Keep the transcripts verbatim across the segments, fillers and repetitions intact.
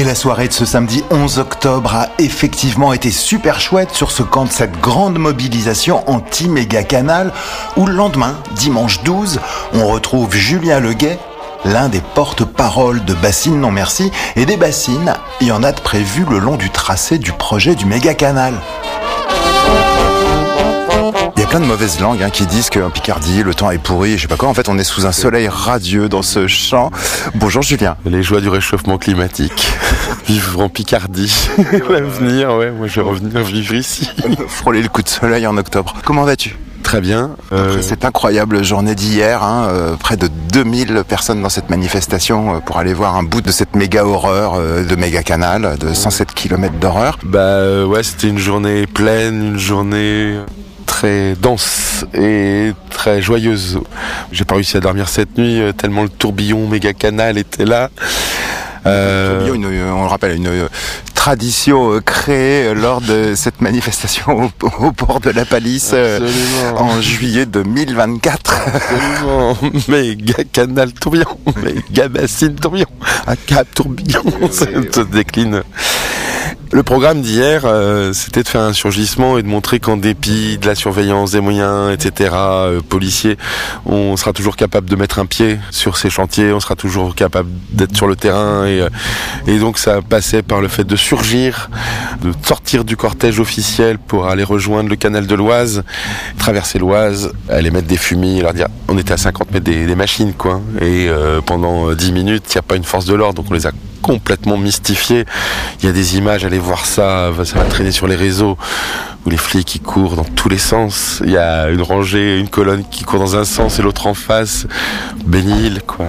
la soirée de ce samedi onze octobre a effectivement été super chouette sur ce camp de cette grande mobilisation anti-méga-canal où le lendemain, dimanche douze, on retrouve Julien Leguet, l'un des porte-paroles de Bassines Non Merci, et des bassines, il y en a de prévues le long du tracé du projet du méga-canal. Il y a plein de mauvaises langues hein, qui disent qu'en Picardie, le temps est pourri, je sais pas quoi. En fait, on est sous un soleil radieux dans ce champ. Bonjour Julien. Les joies du réchauffement climatique. Vivre en Picardie. L'avenir, ouais, moi je vais revenir vivre ici. Frôler le coup de soleil en octobre. Comment vas-tu ? Très bien. Euh... Après cette incroyable journée d'hier, hein, euh, près de deux mille personnes dans cette manifestation euh, pour aller voir un bout de cette méga horreur euh, de méga canal de cent sept kilomètres d'horreur. Bah euh, ouais, c'était une journée pleine, une journée très dense et très joyeuse. J'ai pas réussi à dormir cette nuit euh, tellement le tourbillon méga canal était là. Euh... Une, on le rappelle, une tradition créée lors de cette manifestation au, au port de la Palisse euh, en juillet deux mille vingt-quatre. Absolument. Méga canal tourbillon, méga bassine tourbillon, un cap tourbillon, ça se décline. Le programme d'hier, euh, c'était de faire un surgissement et de montrer qu'en dépit de la surveillance, des moyens, et cetera, euh, policiers, on sera toujours capable de mettre un pied sur ces chantiers, on sera toujours capable d'être sur le terrain. Et, euh, et donc ça passait par le fait de surgir, de sortir du cortège officiel pour aller rejoindre le canal de l'Oise, traverser l'Oise, aller mettre des fumis, leur dire on était à cinquante mètres des, des machines, quoi. Et euh, pendant dix minutes, il n'y a pas une force de l'ordre, donc on les a complètement mystifié. Il y a des images, allez voir ça, ça va traîner sur les réseaux, où les flics qui courent dans tous les sens. Il y a une rangée, une colonne qui court dans un sens et l'autre en face. Bénil, quoi.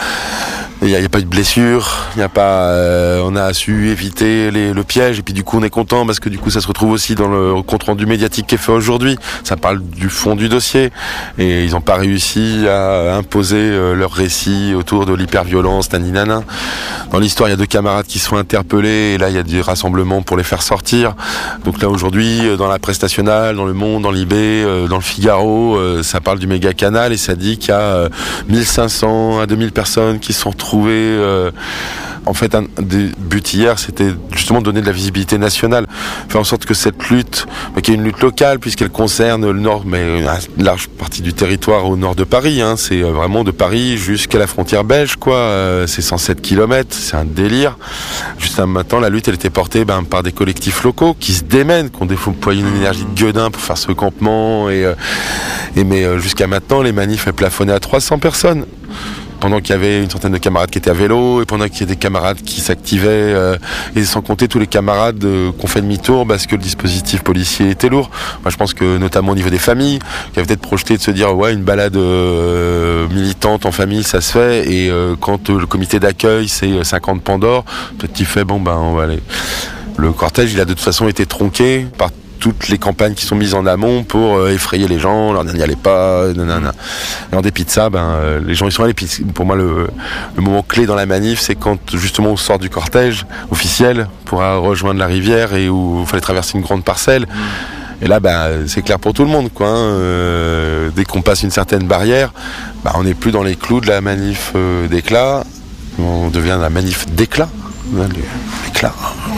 Il n'y a, a pas eu de blessure, il y a pas, euh, on a su éviter les, le piège et puis du coup on est content parce que du coup ça se retrouve aussi dans le compte rendu médiatique qui est fait aujourd'hui. Ça parle du fond du dossier et ils n'ont pas réussi à imposer euh, leur récit autour de l'hyperviolence, naninana. Dans l'histoire il y a deux camarades qui sont interpellés et là il y a des rassemblements pour les faire sortir. Donc là aujourd'hui dans la presse nationale, dans Le Monde, dans l'I B, euh, dans le Figaro, euh, ça parle du méga canal et ça dit qu'il y a euh, mille cinq cents à deux mille personnes qui sont retrouvées. Euh, en fait, un des buts hier, c'était justement de donner de la visibilité nationale, faire en sorte que cette lutte, bah, qui est une lutte locale puisqu'elle concerne le nord, mais une large partie du territoire au nord de Paris, hein, c'est vraiment de Paris jusqu'à la frontière belge, quoi. Euh, c'est cent sept kilomètres, c'est un délire. Juste un matin, la lutte, elle était portée ben, par des collectifs locaux qui se démènent, qui ont déployé une énergie de gueudin pour faire ce campement. Et, euh, et mais euh, jusqu'à maintenant, les manifs elles plafonnaient à trois cents personnes. Pendant qu'il y avait une centaine de camarades qui étaient à vélo et pendant qu'il y a des camarades qui s'activaient euh, et sans compter tous les camarades euh, qui ont fait demi-tour parce que le dispositif policier était lourd. Moi je pense que notamment au niveau des familles qui avaient peut-être projeté de se dire ouais une balade euh, militante en famille ça se fait et euh, quand euh, le comité d'accueil c'est cinquante Pandore, peut-être qu'il fait bon ben on va aller. Le cortège il a de toute façon été tronqué par toutes les campagnes qui sont mises en amont pour euh, effrayer les gens, leur dire n'y allez pas, nanana. Et en dépit de ça, ben, euh, les gens y sont allés. Puis pour moi, le, le moment clé dans la manif, c'est quand justement on sort du cortège officiel pour rejoindre la rivière et où il fallait traverser une grande parcelle. Et là, ben, c'est clair pour tout le monde, quoi. Hein. Euh, dès qu'on passe une certaine barrière, ben, on n'est plus dans les clous de la manif euh, d'éclat. On devient la manif d'éclat. L'éclat.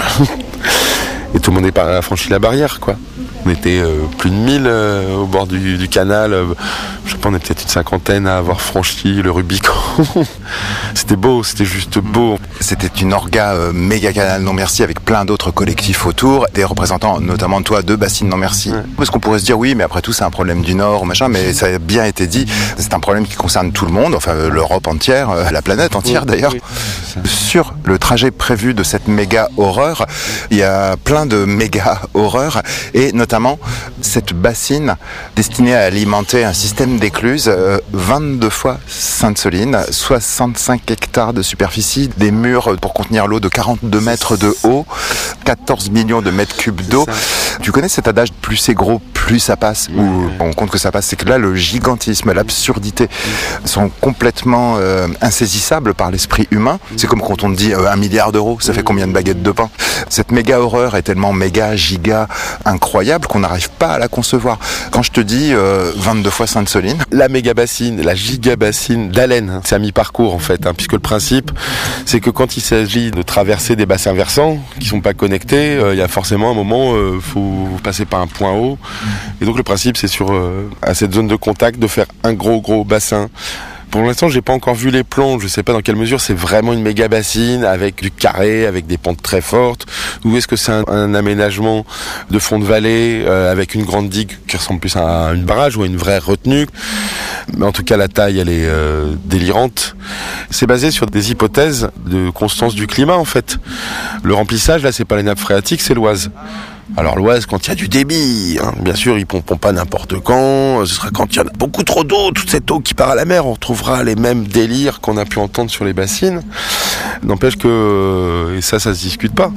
Et tout le monde a franchi la barrière, quoi. On était euh, plus de mille euh, au bord du, du canal. Euh, je sais pas, on est peut-être une cinquantaine à avoir franchi le Rubicon. C'était beau, c'était juste beau. C'était une orga euh, méga canal non merci avec plein d'autres collectifs autour, des représentants notamment toi de Bassines Non Merci. Ouais. Parce qu'on pourrait se dire oui, mais après tout c'est un problème du Nord, machin, mais ça a bien été dit. C'est un problème qui concerne tout le monde, enfin euh, l'Europe entière, euh, la planète entière oui, d'ailleurs. Oui. Sur le trajet prévu de cette méga horreur, il y a plein de méga horreurs et notamment cette bassine destinée à alimenter un système d'écluses, euh, vingt-deux fois Sainte-Soline, soixante-cinq hectares de superficie, des murs pour contenir l'eau de quarante-deux mètres de haut, quatorze millions de mètres cubes d'eau. Tu connais cet adage plus c'est gros, plus ça passe, où on compte que ça passe, c'est que là le gigantisme, l'absurdité sont complètement euh, insaisissables par l'esprit humain. C'est comme quand on te dit euh, un milliard d'euros, ça fait combien de baguettes de pain? Cette méga horreur est tellement méga, giga, incroyable absurde qu'on n'arrive pas à la concevoir. Quand je te dis euh, vingt-deux fois Sainte-Soline. La méga-bassine, la giga-bassine d'Allen, c'est à mi-parcours en fait, hein, puisque le principe, c'est que quand il s'agit de traverser des bassins versants qui sont pas connectés, il euh, y a forcément un moment, il euh, faut passer par un point haut. Et donc le principe, c'est sur euh, à cette zone de contact de faire un gros gros bassin. Pour l'instant, j'ai pas encore vu les plans. Je sais pas dans quelle mesure c'est vraiment une méga bassine avec du carré, avec des pentes très fortes, ou est-ce que c'est un, un aménagement de fond de vallée euh, avec une grande digue qui ressemble plus à une barrage ou à une vraie retenue. Mais en tout cas, la taille, elle est euh, délirante. C'est basé sur des hypothèses de constance du climat en fait. Le remplissage, là, c'est pas les nappes phréatiques, c'est l'Oise. Alors l'Oise, quand il y a du débit, hein, bien sûr, ils pomperont pas n'importe quand, ce sera quand il y en a beaucoup trop d'eau, toute cette eau qui part à la mer, on retrouvera les mêmes délires qu'on a pu entendre sur les bassines. N'empêche que, et ça, ça se discute pas,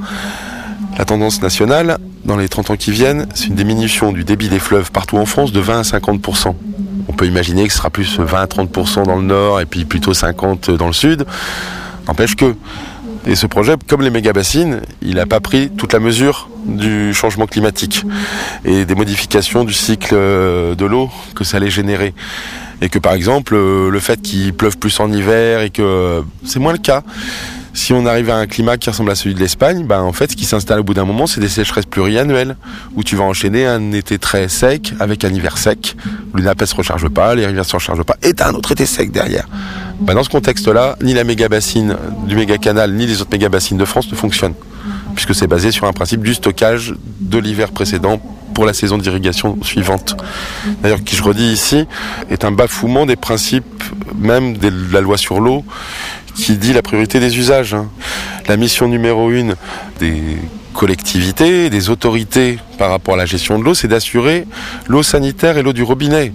la tendance nationale, dans les trente ans qui viennent, c'est une diminution du débit des fleuves partout en France de vingt à cinquante pour cent. On peut imaginer que ce sera plus vingt à trente pour cent dans le nord et puis plutôt cinquante pour cent dans le sud. N'empêche que, et ce projet, comme les méga-bassines, il n'a pas pris toute la mesure du changement climatique et des modifications du cycle de l'eau que ça allait générer. Et que par exemple, le fait qu'il pleuve plus en hiver et que c'est moins le cas. Si on arrive à un climat qui ressemble à celui de l'Espagne, ben en fait, ce qui s'installe au bout d'un moment, c'est des sécheresses pluriannuelles, où tu vas enchaîner un été très sec avec un hiver sec, où les nappes ne se rechargent pas, les rivières ne se rechargent pas, et t'as un autre été sec derrière. Ben dans ce contexte-là, ni la méga-bassine du méga-canal, ni les autres méga-bassines de France ne fonctionnent, puisque c'est basé sur un principe du stockage de l'hiver précédent pour la saison d'irrigation suivante. D'ailleurs, qui je redis ici, est un bafouement des principes même de la loi sur l'eau, qui dit la priorité des usages. La mission numéro une des collectivités, des autorités par rapport à la gestion de l'eau, c'est d'assurer l'eau sanitaire et l'eau du robinet.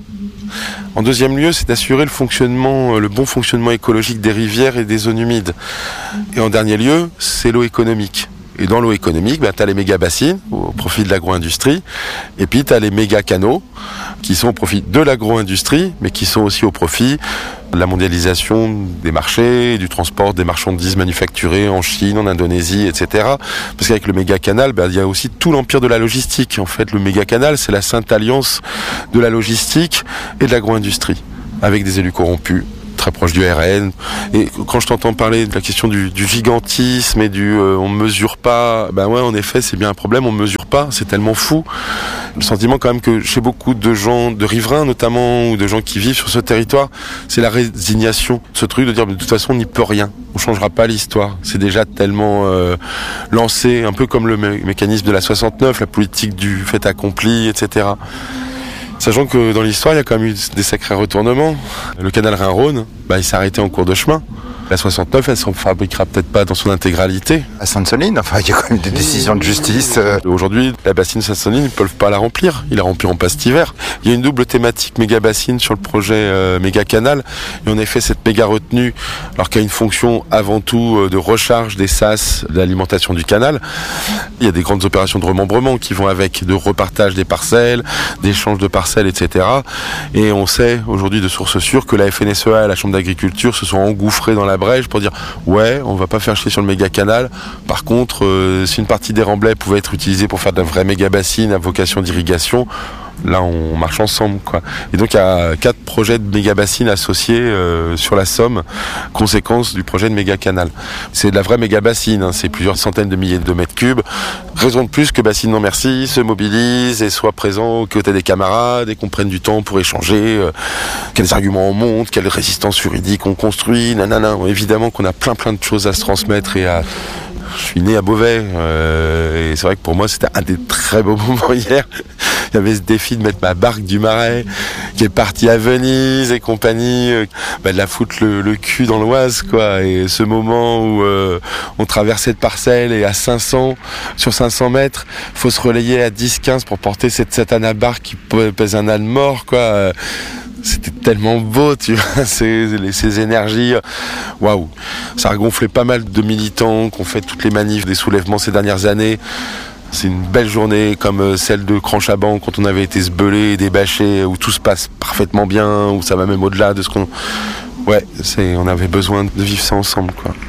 En deuxième lieu, c'est d'assurer le fonctionnement, le bon fonctionnement écologique des rivières et des zones humides. Et en dernier lieu, c'est l'eau économique. Et dans l'eau économique, ben, tu as les méga-bassines au profit de l'agro-industrie, et puis tu as les méga-canaux qui sont au profit de l'agro-industrie, mais qui sont aussi au profit de la mondialisation des marchés, du transport des marchandises manufacturées en Chine, en Indonésie, et cetera. Parce qu'avec le méga-canal, ben, il y a aussi tout l'empire de la logistique. En fait, le méga-canal, c'est la sainte alliance de la logistique et de l'agro-industrie, avec des élus corrompus, très proche du R N. Et quand je t'entends parler de la question du, du gigantisme et du euh, on mesure pas, ben ouais, en effet, c'est bien un problème, on mesure pas, c'est tellement fou. Le sentiment quand même que chez beaucoup de gens, de riverains notamment, ou de gens qui vivent sur ce territoire, c'est la résignation, ce truc de dire de toute façon on n'y peut rien, on changera pas l'histoire. C'est déjà tellement euh, lancé, un peu comme le mé- mécanisme de la soixante-neuf, la politique du fait accompli, et cetera. Sachant que dans l'histoire, il y a quand même eu des sacrés retournements. Le canal Rhin-Rhône, bah, il s'est arrêté en cours de chemin. La soixante-neuf, elle ne se fabriquera peut-être pas dans son intégralité. À Sainte-Soline, enfin, il y a quand même des décisions de justice. Euh... Aujourd'hui, la bassine Sainte-Soline, ils ne peuvent pas la remplir. Ils la rempliront pas cet hiver. Il y a une double thématique méga-bassine sur le projet euh, méga-canal. Et en effet, cette méga-retenue, alors qu'il y a une fonction avant tout euh, de recharge des sas, de l'alimentation du canal, il y a des grandes opérations de remembrement qui vont avec, de repartage des parcelles, d'échange de parcelles, et cetera. Et on sait aujourd'hui de sources sûres que la F N S E A et la Chambre d'agriculture se sont engouffrés dans la brèche pour dire ouais, on va pas faire chier sur le méga canal. Par contre, euh, si une partie des remblais pouvait être utilisée pour faire de la vraie méga bassine à vocation d'irrigation, là on marche ensemble, quoi. Et donc il y a quatre projets de méga bassine associés euh, sur la Somme, conséquence du projet de méga canal. C'est de la vraie méga bassine, hein, c'est plusieurs centaines de milliers de mètres cubes. Raison de plus que Bassine Non Merci se mobilise et soit présent aux côtés des camarades et qu'on prenne du temps pour échanger. Euh, quels arguments on monte, quelle résistance juridique on construit, nanana. Évidemment qu'on a plein plein de choses à se transmettre et à... Je suis né à Beauvais euh, et c'est vrai que pour moi c'était un des très beaux moments hier. Il y avait ce défi de mettre ma barque du Marais qui est partie à Venise et compagnie, euh, bah, de la foutre le, le cul dans l'Oise, quoi. Et ce moment où euh, on traverse cette parcelle et à cinq cents, sur cinq cents mètres, faut se relayer à dix quinze pour porter cette satana barque qui pèse un âne mort, quoi. Euh, C'était tellement beau, tu vois, ces, ces énergies. Waouh, ça a gonflé pas mal de militants qui ont fait toutes les manifs des soulèvements ces dernières années. C'est une belle journée comme celle de Cranchaban quand on avait été sbeulé et débâché, où tout se passe parfaitement bien, où ça va même au-delà de ce qu'on... Ouais, c'est, on avait besoin de vivre ça ensemble, quoi.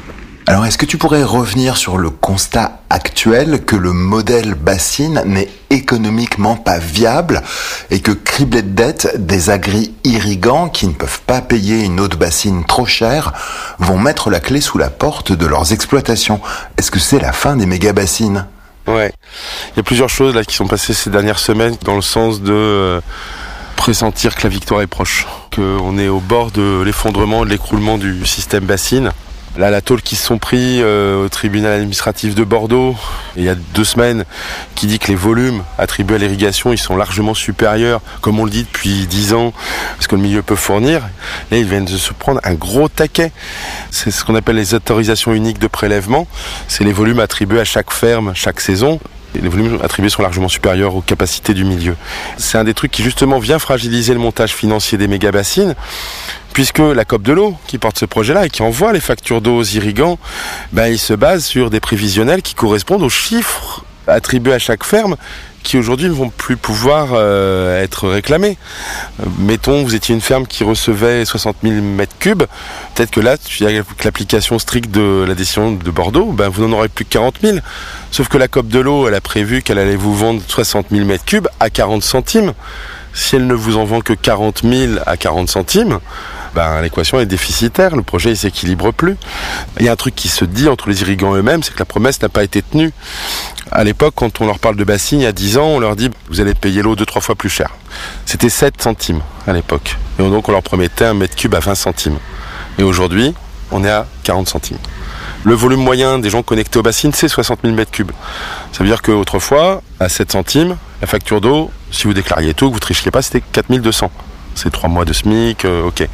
Alors, est-ce que tu pourrais revenir sur le constat actuel que le modèle bassine n'est économiquement pas viable et que, criblés de dettes, des agri-irrigants qui ne peuvent pas payer une eau de bassine trop chère vont mettre la clé sous la porte de leurs exploitations? Est-ce que c'est la fin des méga-bassines? Ouais, il y a plusieurs choses là qui sont passées ces dernières semaines dans le sens de euh, pressentir que la victoire est proche, qu'on est au bord de l'effondrement, de l'écroulement du système bassine. Là, la tôle qui se sont pris euh, au tribunal administratif de Bordeaux, il y a deux semaines, qui dit que les volumes attribués à l'irrigation, ils sont largement supérieurs, comme on le dit depuis dix ans, parce que le milieu peut fournir. Là, ils viennent de se prendre un gros taquet. C'est ce qu'on appelle les autorisations uniques de prélèvement. C'est les volumes attribués à chaque ferme, chaque saison. Et les volumes attribués sont largement supérieurs aux capacités du milieu. C'est un des trucs qui justement vient fragiliser le montage financier des méga-bassines, puisque la C O P de l'eau, qui porte ce projet-là et qui envoie les factures d'eau aux irrigants, ben, il se base sur des prévisionnels qui correspondent aux chiffres attribués à chaque ferme, qui aujourd'hui ne vont plus pouvoir euh, être réclamés. Euh, mettons, vous étiez une ferme qui recevait soixante mille mètres cubes, peut-être que là, avec l'application stricte de la décision de Bordeaux, ben, vous n'en aurez plus que quarante mille. Sauf que la C O P de l'eau, elle a prévu qu'elle allait vous vendre soixante mille mètres cubes à quarante centimes. Si elle ne vous en vend que quarante mille à quarante centimes, ben, l'équation est déficitaire, le projet ne s'équilibre plus. Il y a un truc qui se dit entre les irrigants eux-mêmes, c'est que la promesse n'a pas été tenue. À l'époque, quand on leur parle de bassines, il y a dix ans, on leur dit vous allez payer l'eau deux, trois fois plus cher. C'était sept centimes à l'époque. Et donc on leur promettait un mètre cube à vingt centimes. Et aujourd'hui, on est à quarante centimes. Le volume moyen des gens connectés aux bassines, c'est soixante mille mètres cubes. Ça veut dire qu'autrefois, à sept centimes, la facture d'eau, si vous déclariez tout, que vous ne trichiez pas, c'était quatre mille deux cents. C'est trois mois de SMIC, euh, ok.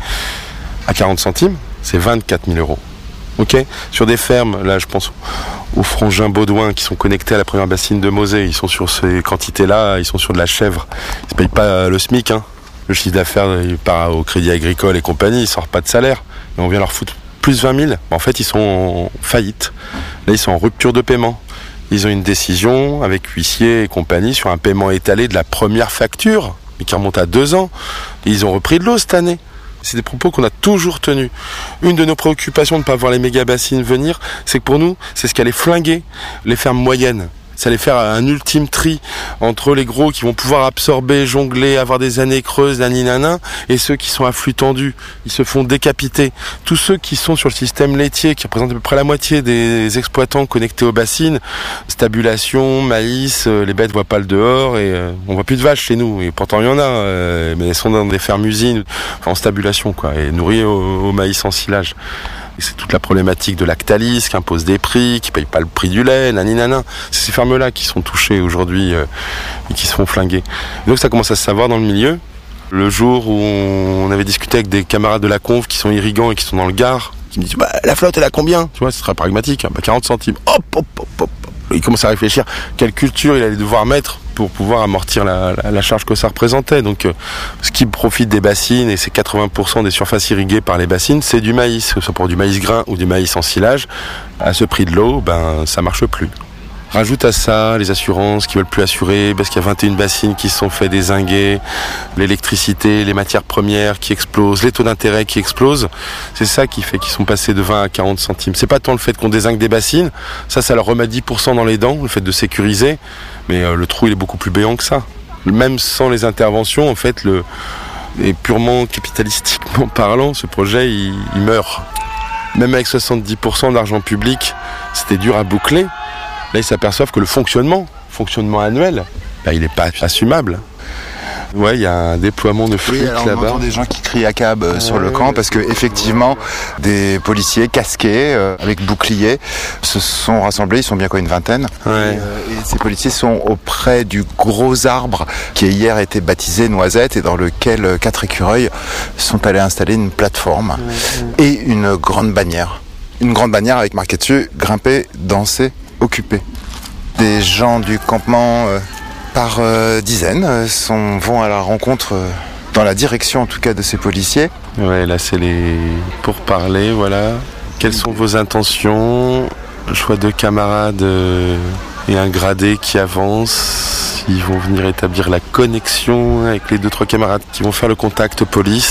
À quarante centimes, c'est vingt-quatre mille euros. Ok. Sur des fermes, là je pense aux frangins Baudouin qui sont connectés à la première bassine de Mosée, ils sont sur ces quantités-là, ils sont sur de la chèvre. Ils ne payent pas le SMIC, hein. Le chiffre d'affaires, il part au Crédit Agricole et compagnie, ils ne sortent pas de salaire. Et on vient leur foutre plus vingt mille. En fait, ils sont en faillite. Là, ils sont en rupture de paiement. Ils ont une décision avec huissier et compagnie sur un paiement étalé de la première facture, mais qui remonte à deux ans. Et ils ont repris de l'eau cette année. C'est des propos qu'on a toujours tenus. Une de nos préoccupations de ne pas voir les méga-bassines venir, c'est que pour nous, c'est ce qui allait flinguer les fermes moyennes. Ça allait faire un ultime tri entre les gros qui vont pouvoir absorber, jongler, avoir des années creuses, naninana, et ceux qui sont à flux tendu. Ils se font décapiter. Tous ceux qui sont sur le système laitier, qui représentent à peu près la moitié des exploitants connectés aux bassines, stabulation, maïs, les bêtes voient pas le dehors, et euh, on voit plus de vaches chez nous. Et pourtant il y en a, euh, mais elles sont dans des fermes-usines, enfin, en stabulation, quoi, et nourries au, au maïs en silage. C'est toute la problématique de Lactalis qui impose des prix, qui ne paye pas le prix du lait, naninana. C'est ces fermes-là qui sont touchées aujourd'hui euh, et qui se font flinguer. Et donc ça commence à se savoir dans le milieu. Le jour où on avait discuté avec des camarades de la conf qui sont irrigants et qui sont dans le Gard, qui me disent bah, la flotte elle a combien? Tu vois, ce sera pragmatique, hein, bah, quarante centimes. Hop, hop, hop, hop. Il commence à réfléchir quelle culture il allait devoir mettre pour pouvoir amortir la, la, la charge que ça représentait. Donc euh, ce qui profite des bassines, et c'est quatre-vingts pour cent des surfaces irriguées par les bassines, c'est du maïs, que ce soit pour du maïs grain ou du maïs en silage. À ce prix de l'eau, ben ça marche plus. Rajoute à ça les assurances qui veulent plus assurer parce qu'il y a vingt et une bassines qui se sont fait dézinguer, l'électricité, les matières premières qui explosent, les taux d'intérêt qui explosent. C'est ça qui fait qu'ils sont passés de vingt à quarante centimes. C'est pas tant le fait qu'on dézingue des bassines, ça, ça leur remet dix pour cent dans les dents, le fait de sécuriser, mais euh, le trou il est beaucoup plus béant que ça. Même sans les interventions, en fait, le, et purement capitalistiquement parlant, ce projet il, il meurt. Même avec soixante-dix pour cent d'argent public, c'était dur à boucler. Là, ils s'aperçoivent que le fonctionnement, fonctionnement annuel, bah, il n'est pas assumable. Ouais, il y a un déploiement de flics oui, alors là-bas. On entend des gens qui crient à cab euh, sur le camp parce que effectivement, des policiers casqués euh, avec boucliers se sont rassemblés. Ils sont bien quoi, une vingtaine. Ouais. Et, euh, et ces policiers sont auprès du gros arbre qui a hier été baptisé Noisette et dans lequel euh, quatre écureuils sont allés installer une plateforme ouais, ouais. et une grande bannière. Une grande bannière avec marqué dessus grimper, danser, occuper. Des gens du campement euh, par euh, dizaines euh, sont, vont à la rencontre euh, dans la direction en tout cas de ces policiers. Ouais, là c'est les pourparlers, voilà. Quelles sont vos intentions? Je vois deux camarades euh, et un gradé qui avancent. Ils vont venir établir la connexion avec les deux trois camarades qui vont faire le contact police.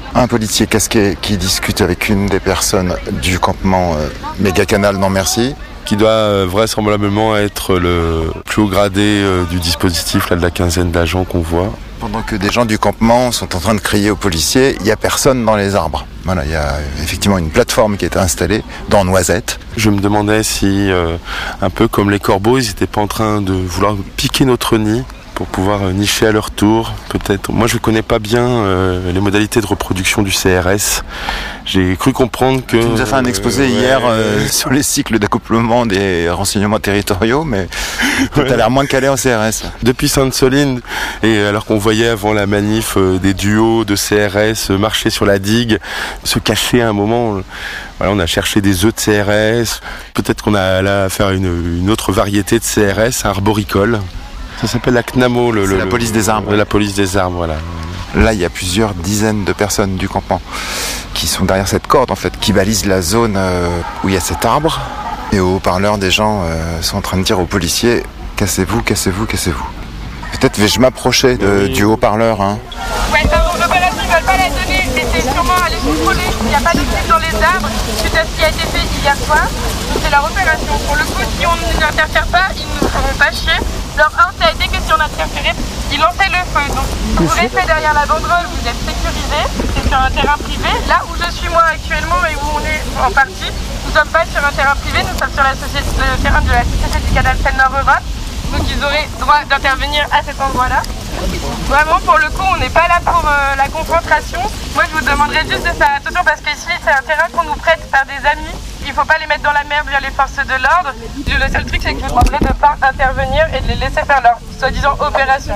Un policier casqué qui discute avec une des personnes du campement euh, Méga Canal Non Merci. Qui doit euh, vraisemblablement être le plus haut gradé euh, du dispositif là, de la quinzaine d'agents qu'on voit. Pendant que des gens du campement sont en train de crier aux policiers, il n'y a personne dans les arbres. Voilà, il y a effectivement une plateforme qui est installée dans Noisette. Je me demandais si, euh, un peu comme les corbeaux, ils n'étaient pas en train de vouloir piquer notre nid pour pouvoir euh, nicher à leur tour, peut-être. Moi, je ne connais pas bien euh, les modalités de reproduction du C R S. J'ai cru comprendre que... Tu nous as fait un exposé euh, hier euh, ouais. sur les cycles d'accouplement des renseignements territoriaux, mais tu as l'air moins calé en C R S. Depuis Sainte-Soline, et alors qu'on voyait avant la manif euh, des duos de C R S euh, marcher sur la digue, se cacher à un moment... Euh, voilà, on a cherché des œufs de C R S. Peut-être qu'on a là à faire une, une autre variété de C R S, arboricole. Ça s'appelle la C N A M O, le, le, la police des arbres. La police des arbres, voilà. Là, il y a plusieurs dizaines de personnes du campement qui sont derrière cette corde, en fait, qui balisent la zone où il y a cet arbre. Et au haut-parleur, des gens euh, sont en train de dire aux policiers « Cassez-vous, cassez-vous, cassez-vous ». Peut-être vais-je m'approcher de, oui. du haut-parleur. Hein. Ouais, l'opération, ils ne veulent pas la donner, mais c'est sûrement aller contrôler s'il n'y a pas de fil dans les arbres, suite à ce qui a été fait hier soir. C'est leur opération. Pour le coup, si on ne nous interfère pas, ils ne nous feront pas chier. Leur un, ça a été que si on interférait, ils lançaient le feu. Donc, vous restez derrière la banderole, vous êtes sécurisés. C'est sur un terrain privé. Là où je suis moi actuellement et où on est en partie, nous ne sommes pas sur un terrain privé, nous sommes sur la société, le terrain de la Société du Canal Seine-Nord-Europe. Donc, ils auraient droit d'intervenir à cet endroit-là. Vraiment, pour le coup, on n'est pas là pour euh, la confrontation. Moi, je vous demanderais juste de faire attention parce qu'ici, c'est un terrain qu'on nous prête par des amis. Il ne faut pas les mettre dans la merde via les forces de l'ordre. Le seul truc, c'est que je vous demanderais de ne pas intervenir et de les laisser faire leur soi-disant opération.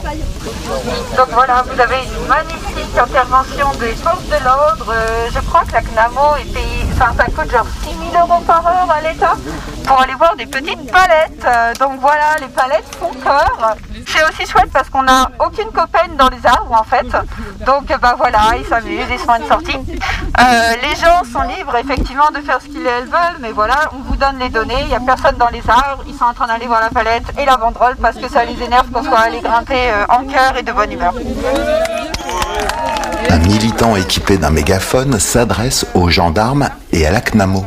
Donc voilà, vous avez une magnifique intervention des forces de l'ordre. Euh, je crois que la C N A M O est payée, enfin, ça coûte genre six mille euros par heure à l'État pour aller voir des petites palettes. Euh, donc voilà, les palettes font peur. C'est aussi chouette parce qu'on n'a aucune copaine dans les arbres en fait. Donc bah voilà, ils s'amusent, ils se font une sortie. Euh, les gens sont libres effectivement de faire ce qu'ils elles veulent, mais voilà, on vous donne les données, il n'y a personne dans les arbres, ils sont en train d'aller voir la palette et la banderole parce que ça les énerve qu'on soit allé grimper euh, en cœur et de bonne humeur. Un militant équipé d'un mégaphone s'adresse aux gendarmes et à la C N A M O.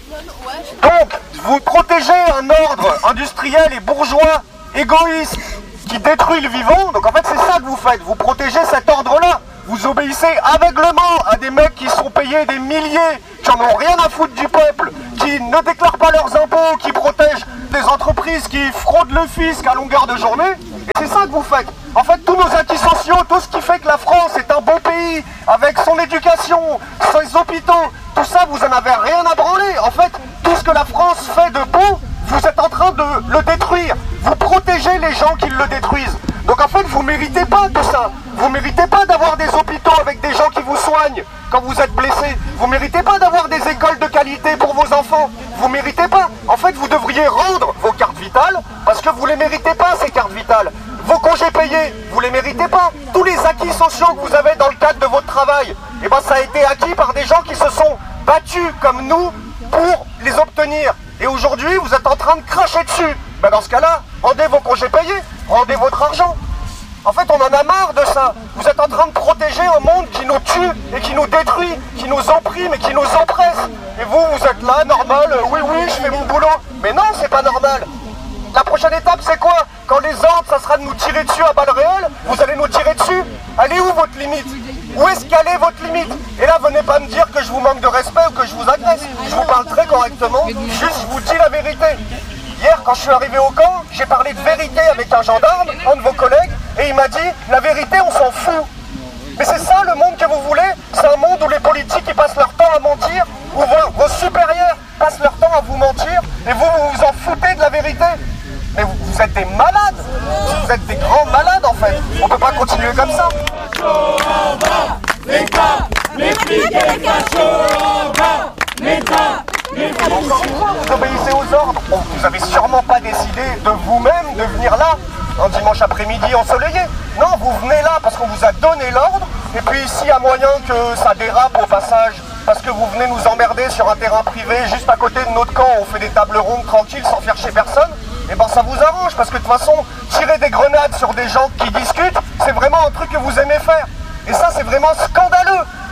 Donc, vous protégez un ordre industriel et bourgeois égoïste qui détruit le vivant, donc en fait c'est ça que vous faites, vous protégez cet ordre-là, vous obéissez aveuglément à des mecs qui sont payés des milliers, qui en ont rien à foutre du peuple, qui ne déclarent pas leurs impôts, qui protègent des entreprises qui fraudent le fisc à longueur de journée, et c'est ça que vous faites. En fait, tous nos acquis sociaux, tout ce qui fait que la France est un beau pays, avec son éducation, ses hôpitaux, tout ça, vous en avez rien à branler. En fait, tout ce que la France fait de beau, vous êtes en train de le détruire. Vous protégez les gens qui le détruisent. Donc en fait, vous méritez pas tout ça. Vous méritez pas d'avoir des hôpitaux avec des gens qui vous soignent quand vous êtes blessés. Vous méritez pas d'avoir des écoles de qualité pour vos enfants. Vous méritez pas. En fait, vous devriez rendre vos cartes vitales parce que vous les méritez pas, ces cartes vitales. Vos congés payés, vous les méritez pas. Tous les acquis sociaux que vous avez dans le cadre de votre travail, eh ben ça a été acquis par des gens qui se sont battus comme nous pour les obtenir. Et aujourd'hui, vous êtes en train de cracher dessus. Ben dans ce cas-là, rendez vos congés payés, rendez votre argent. En fait, on en a marre de ça. Vous êtes en train de protéger un monde qui nous tue et qui nous détruit, qui nous opprime et qui nous oppresse. Et vous, vous êtes là, normal, euh, oui, oui, je fais mon boulot. Mais non, c'est pas normal. La prochaine étape, c'est quoi? Quand les ordres, ça sera de nous tirer dessus à balles réelles, vous allez nous tirer dessus. Elle est où votre limite? Où est-ce qu'elle est votre limite? Et là, venez pas me dire que je vous manque de respect ou que je vous agresse. Je vous parle très correctement, juste je vous dis la vérité. Hier, quand je suis arrivé au camp, j'ai parlé de vérité avec un gendarme, un de vos collègues, et il m'a dit, la vérité, on s'en fout. Mais c'est ça le monde que vous voulez? C'est un monde où les politiques ils passent leur temps à mentir, où vos, vos supérieurs passent leur temps à vous mentir, et vous, vous vous en foutez de la vérité? Mais vous, vous êtes des malades. Vous êtes des grands malades en fait. On peut pas continuer comme ça. L'État, les flics et les fachos, l'État, les flics. Encore une fois, vous obéissez aux ordres. Vous avez sûrement pas décidé de vous-même de venir là un dimanche après-midi ensoleillé. Non, vous venez là parce qu'on vous a donné l'ordre. Et puis s'il y a moyen que ça dérape au passage, parce que vous venez nous emmerder sur un terrain privé juste à côté de notre camp, on fait des tables rondes tranquilles sans faire chez personne, et ben ça vous arrange parce que de toute façon, tirer des grenades sur des gens qui discutent, c'est vraiment un truc que vous aimez faire. Et ça c'est vraiment scandaleux,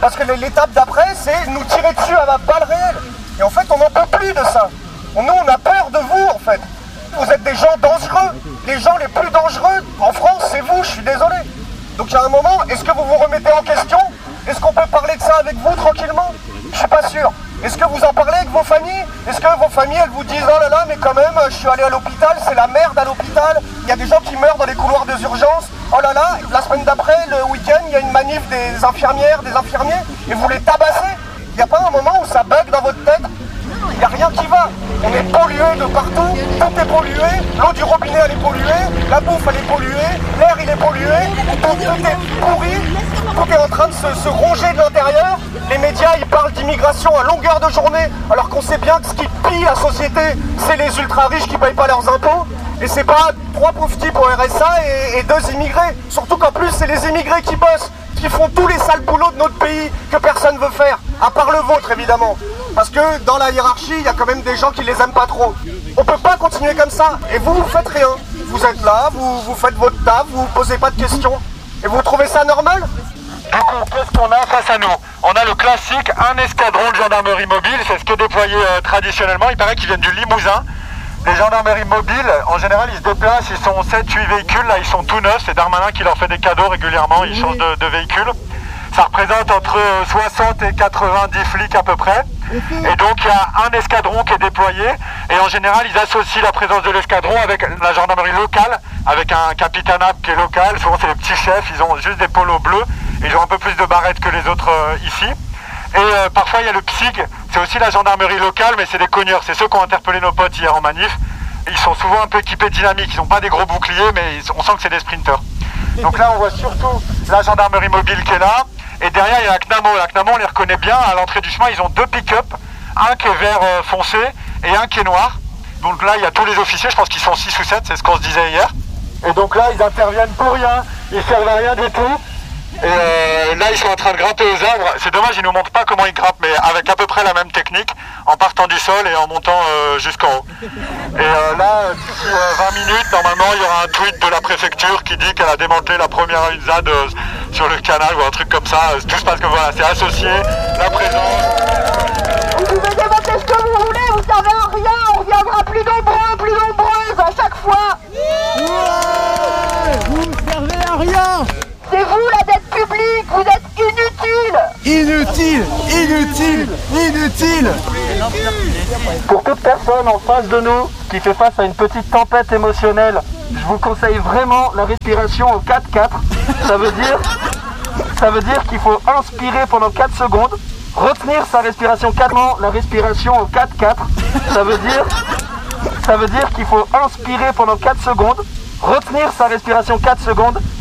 Parce que l'étape d'après, c'est nous tirer dessus à la balle réelle. Et en fait, on n'en peut plus de ça. Nous, on a peur de vous, en fait. Vous êtes des gens dangereux. Les gens les plus dangereux en France, c'est vous, je suis désolé. Donc à un moment, est-ce que vous vous remettez en question? Est-ce qu'on peut parler de ça avec vous tranquillement? Je suis pas sûr. Est-ce que vous en parlez avec vos familles? Est-ce que vos familles, elles vous disent « Oh là là, mais quand même, je suis allé à l'hôpital, c'est la merde à l'hôpital. Il y a des gens qui meurent dans les couloirs des urgences. Oh là là, la semaine d'après, le week-end, il y a une manif des infirmières, des infirmiers, et vous les tabassez. Il n'y a pas un moment où ça bug dans votre tête? Il n'y a rien qui va. On est pollué de partout, tout est pollué, l'eau du robinet elle est polluée, la bouffe elle est polluée, l'air il est pollué, tout, tout est pourri, tout est en train de se, se ronger de l'intérieur. Les médias ils parlent d'immigration à longueur de journée, alors qu'on sait bien que ce qui pille la société, c'est les ultra riches qui payent pas leurs impôts. Et c'est pas trois pauvres types au R S A et, et deux immigrés. Surtout qu'en plus c'est les immigrés qui bossent, qui font tous les sales boulots de notre pays que personne veut faire, à part le vôtre évidemment. Parce que dans la hiérarchie, il y a quand même des gens qui les aiment pas trop. On peut pas continuer comme ça. Et vous, vous faites rien. Vous êtes là, vous, vous faites votre taf, vous vous posez pas de questions. Et vous trouvez ça normal? Du coup, qu'est-ce qu'on a face à nous? On a le classique, un escadron de gendarmerie mobile, c'est ce qui est déployé euh, traditionnellement. Il paraît qu'ils viennent du Limousin. Les gendarmeries mobiles, en général, ils se déplacent, ils sont sept huit véhicules, là ils sont tout neufs. C'est Darmanin qui leur fait des cadeaux régulièrement, ils changent de, de véhicules. Ça représente entre soixante et quatre-vingt-dix flics à peu près. Et donc il y a un escadron qui est déployé et en général ils associent la présence de l'escadron avec la gendarmerie locale, avec un capitanat qui est local. Souvent c'est les petits chefs, ils ont juste des polos bleus et ils ont un peu plus de barrettes que les autres euh, ici. Et euh, parfois il y a le P S I G, c'est aussi la gendarmerie locale mais c'est des cogneurs, c'est ceux qui ont interpellé nos potes hier en manif. Ils sont souvent un peu équipés dynamiques, ils n'ont pas des gros boucliers mais ils, on sent que c'est des sprinters. Donc là on voit surtout la gendarmerie mobile qui est là. Et derrière, il y a la C N A M O. La C N A M O, on les reconnaît bien. À l'entrée du chemin, ils ont deux pick-up. Un qui est vert euh, foncé et un qui est noir. Donc là, il y a tous les officiers. Je pense qu'ils sont six ou sept. C'est ce qu'on se disait hier. Et donc là, ils interviennent pour rien. Ils servent à rien du tout. Et euh, là, ils sont en train de grimper aux arbres. C'est dommage, ils nous montrent pas comment ils grimpent, mais avec à peu près la même technique, en partant du sol et en montant euh, jusqu'en haut. Et euh, là, d'ici euh, vingt minutes, normalement, il y aura un tweet de la préfecture qui dit qu'elle a démantelé la première U N Z A D euh, sur le canal ou un truc comme ça. Tout se passe que voilà, c'est associé, la présence. Vous pouvez démonter ce que vous voulez, vous servez à rien, on reviendra plus nombreux, plus nombreuses à chaque fois. Ouais, vous servez à rien. C'est vous la dette publique, vous êtes inutile. Inutile, inutile, inutile. Pour toute personne en face de nous qui fait face à une petite tempête émotionnelle, je vous conseille vraiment la respiration au quatre quatre. Ça veut dire, ça veut dire qu'il faut inspirer pendant quatre secondes, retenir sa respiration calmement, la respiration au quatre quatre. Ça veut dire, ça veut dire qu'il faut inspirer pendant quatre secondes, retenir sa respiration quatre secondes,